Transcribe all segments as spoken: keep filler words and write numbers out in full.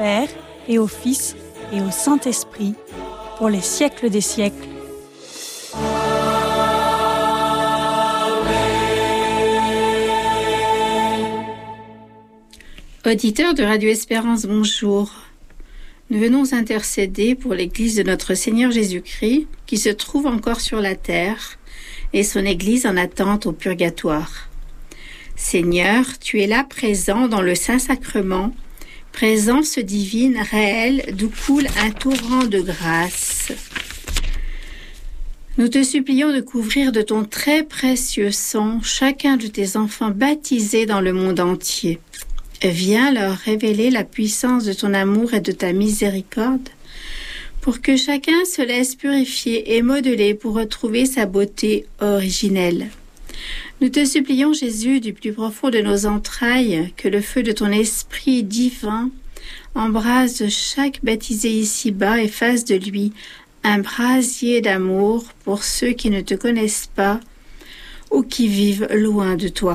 Père et au Fils et au Saint-Esprit, pour les siècles des siècles. Auditeurs de Radio Espérance, bonjour. Nous venons intercéder pour l'Église de notre Seigneur Jésus-Christ qui se trouve encore sur la terre et son Église en attente au purgatoire. Seigneur, tu es là présent dans le Saint-Sacrement, présence divine réelle d'où coule un torrent de grâce. Nous te supplions de couvrir de ton très précieux sang chacun de tes enfants baptisés dans le monde entier. Viens leur révéler la puissance de ton amour et de ta miséricorde, pour que chacun se laisse purifier et modeler pour retrouver sa beauté originelle. Nous te supplions, Jésus, du plus profond de nos entrailles, que le feu de ton esprit divin embrase chaque baptisé ici-bas et fasse de lui un brasier d'amour pour ceux qui ne te connaissent pas ou qui vivent loin de toi.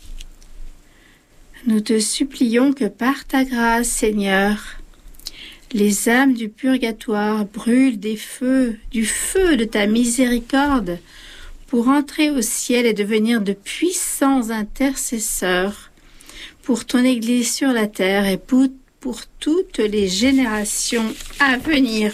Nous te supplions que par ta grâce, Seigneur, les âmes du purgatoire brûlent des feux, du feu de ta miséricorde, pour entrer au ciel et devenir de puissants intercesseurs pour ton Église sur la terre et pour, pour toutes les générations à venir.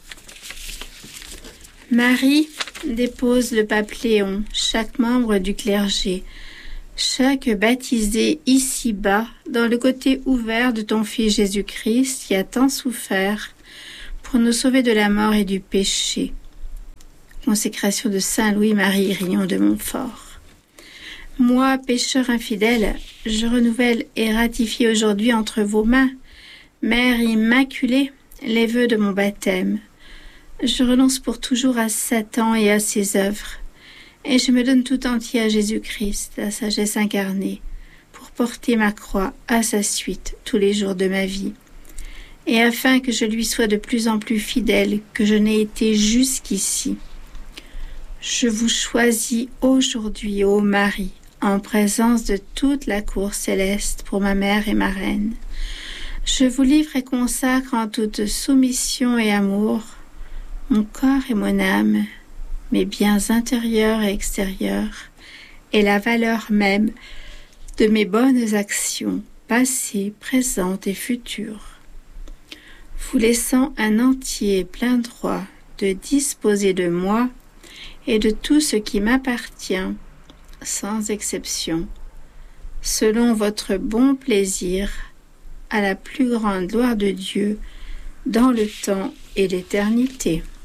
Marie dépose le pape Léon, chaque membre du clergé, chaque baptisé ici-bas dans le côté ouvert de ton Fils Jésus-Christ qui a tant souffert pour nous sauver de la mort et du péché. Consécration de Saint Louis-Marie Grignon de Montfort. Moi, pécheur infidèle, je renouvelle et ratifie aujourd'hui entre vos mains, Mère Immaculée, les vœux de mon baptême. Je renonce pour toujours à Satan et à ses œuvres, et je me donne tout entier à Jésus-Christ, la sagesse incarnée, pour porter ma croix à sa suite tous les jours de ma vie, et afin que je lui sois de plus en plus fidèle que je n'ai été jusqu'ici. Je vous choisis aujourd'hui, ô Marie, en présence de toute la cour céleste pour ma mère et ma reine. Je vous livre et consacre en toute soumission et amour mon corps et mon âme, mes biens intérieurs et extérieurs, et la valeur même de mes bonnes actions, passées, présentes et futures, vous laissant un entier plein droit de disposer de moi et de tout ce qui m'appartient, sans exception, selon votre bon plaisir, à la plus grande gloire de Dieu, dans le temps et l'éternité.